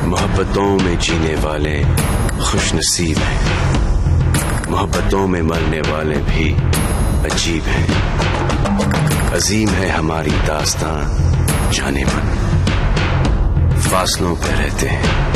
मोहब्बतों में जीने वाले खुश नसीब हैं, मोहब्बतों में मरने वाले भी अजीब हैं। अजीम है हमारी दास्तां, जाने मन फासलों पे रहते हैं।